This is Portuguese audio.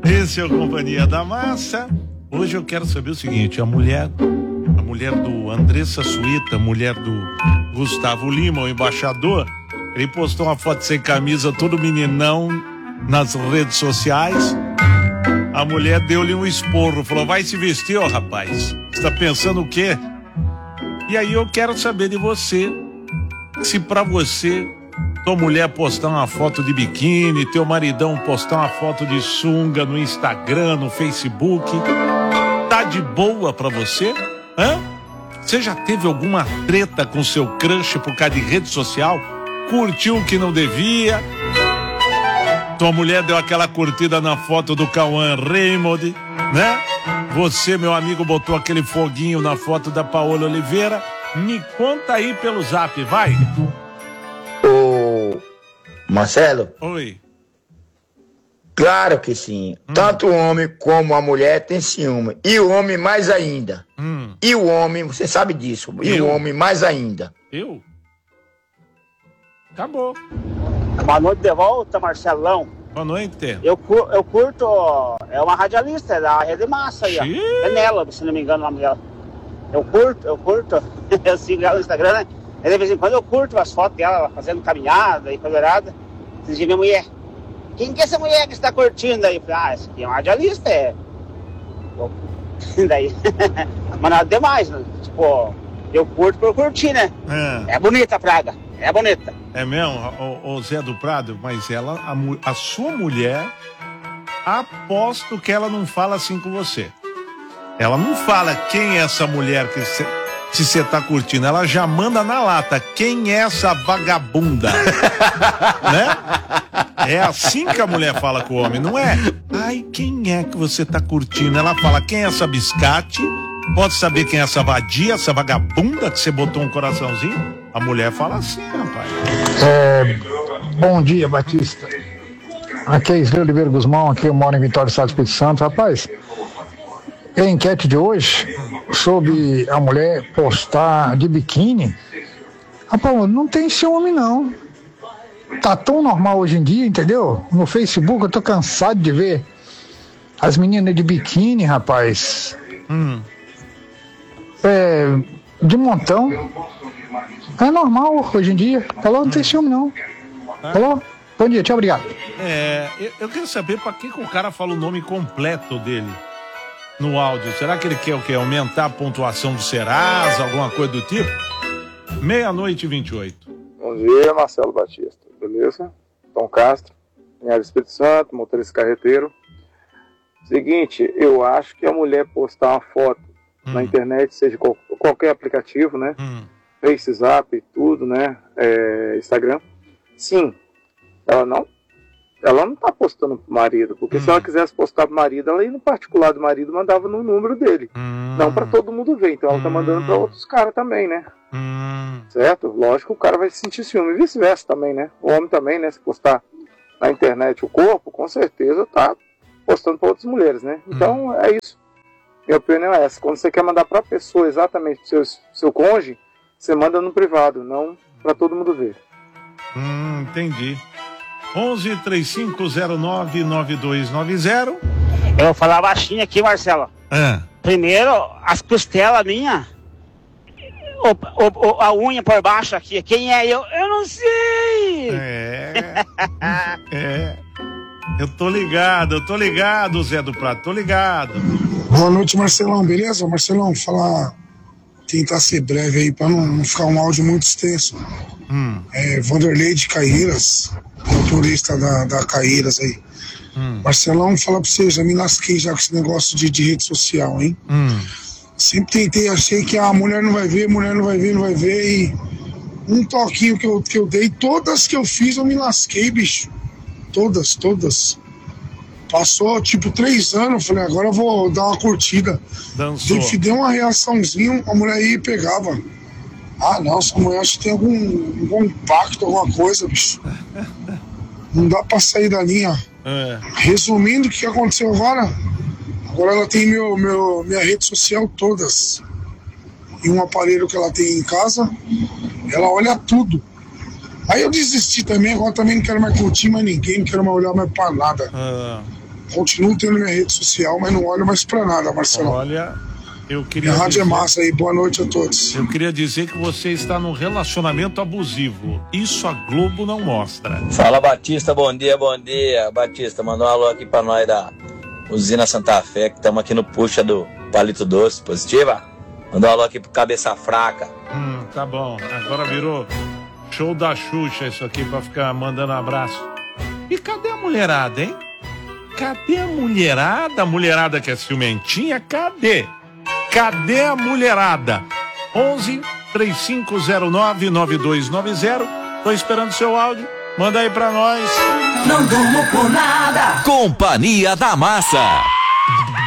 Esse é o Companhia da Massa. Hoje eu quero saber o seguinte: a mulher do Andressa Suíta, mulher do Gustavo Lima, o embaixador, ele postou uma foto sem camisa, todo meninão, nas redes sociais. A mulher deu-lhe um esporro, falou: vai se vestir, ó rapaz, você tá pensando o quê? E aí eu quero saber de você, se pra você, tua mulher postar uma foto de biquíni, teu maridão postar uma foto de sunga no Instagram, no Facebook, tá de boa pra você? Hã? Você já teve alguma treta com seu crush por causa de rede social? Curtiu o que não devia? Tua mulher deu aquela curtida na foto do Cauã Raymond, né? Você, meu amigo, botou aquele foguinho na foto da Paola Oliveira. Me conta aí pelo zap, vai. Ô, Marcelo. Oi. Claro que sim. Tanto o homem como a mulher tem ciúme. E o homem mais ainda. E o homem, você sabe disso. E o homem mais ainda. Eu? Acabou. Boa noite de volta, Marcelão. Boa noite. Eu curto, é uma radialista, é da Rede Massa aí, ó. É nela, se não me engano o nome dela. Eu curto, eu sigo ela no Instagram, né? E de vez em quando eu curto as fotos dela fazendo caminhada e colorada. Vocês viram minha mulher? Quem que é essa mulher que está curtindo aí? Eu falei, essa aqui é uma radialista, Daí, mas nada demais, né? Tipo, eu curto por curtir, né? É bonita a praga, é bonita. É mesmo, o Zé do Prado, mas ela, a sua mulher, aposto que ela não fala assim com você. Ela não fala quem é essa mulher que se você tá curtindo, ela já manda na lata, quem é essa vagabunda? Né? É assim que a mulher fala com o homem, não é? Ai, quem é que você tá curtindo? Ela fala, quem é essa biscate? Pode saber quem é essa vadia, essa vagabunda que você botou um coraçãozinho? A mulher fala assim, rapaz. Bom dia, Batista. Aqui é Isley Oliveira Guzmão, aqui eu moro em Vitória, Estado do Espírito Santo. Rapaz, a enquete de hoje sobre a mulher postar de biquíni, rapaz, não tem ciúme não. Tá tão normal hoje em dia, entendeu? No Facebook eu tô cansado de ver as meninas de biquíni, rapaz. De montão. É normal hoje em dia. Falou, não tem ciúme não. Falou? Bom dia, tchau, obrigado. Eu quero saber pra que o cara fala o nome completo dele no áudio. Será que ele quer o quê? Aumentar a pontuação do Serasa, alguma coisa do tipo? 00:28. Bom dia, Marcelo Batista. Beleza? Tom Castro, Linhares Espírito Santo, motorista carreteiro. Seguinte, eu acho que a mulher postar uma foto na internet, seja qualquer aplicativo, né? Face, Zap, tudo, né? Instagram. Sim, ela não tá postando pro marido, porque se ela quisesse postar pro marido, ela ia no particular do marido, mandava no número dele. Não pra todo mundo ver, então ela tá mandando pra outros caras também, né? Certo? Lógico que o cara vai se sentir ciúme, e vice-versa também, né? O homem também, né? Se postar na internet o corpo, com certeza tá postando pra outras mulheres, né? Então é isso. Minha opinião é essa. Quando você quer mandar pra pessoa, exatamente pro seu cônjuge, você manda no privado, não pra todo mundo ver. Entendi. 11-3509-9290. Eu vou falar baixinho aqui, Marcelo. Primeiro, as costelas minhas, a unha por baixo aqui, quem é eu? Eu não sei! Eu tô ligado, Zé do Prado, tô ligado. Boa noite, Marcelão, beleza? Marcelão, tentar ser breve aí, pra não ficar um áudio muito extenso. Vanderlei de Caíras, motorista da Caíras aí. Marcelão, falar pra você, já me lasquei já com esse negócio de rede social, hein? Sempre tentei, achei que a mulher não vai ver, e um toquinho que eu dei, todas que eu fiz eu me lasquei, bicho. Todas. Passou tipo 3 anos, eu falei, agora eu vou dar uma curtida. Deu uma reaçãozinha, a mulher ia e pegava. Ah, não, essa mulher acho que tem algum impacto, alguma coisa, bicho. Não dá pra sair da linha. Resumindo, o que aconteceu agora? Agora ela tem minha rede social todas. E um aparelho que ela tem em casa, ela olha tudo. Aí eu desisti também, agora também não quero mais curtir mais ninguém, não quero mais olhar mais pra nada. Continuo tendo minha rede social, mas não olho mais pra nada, Marcelão. Olha, eu queria Minha rádio dizer... é massa aí, boa noite a todos. Eu queria dizer que você está num relacionamento abusivo. Isso a Globo não mostra. Fala, Batista, bom dia. Batista, mandou um alô aqui pra nós da Usina Santa Fé, que estamos aqui no puxa do Palito Doce, positiva? Mandou um alô aqui pro Cabeça Fraca. Tá bom. Agora virou show da Xuxa isso aqui pra ficar mandando abraço. E cadê a mulherada, hein? Cadê a mulherada? A mulherada que é ciumentinha, cadê? Cadê a mulherada? 11-3509-9290. Tô esperando seu áudio. Manda aí pra nós. Não durmo por nada. Companhia da Massa.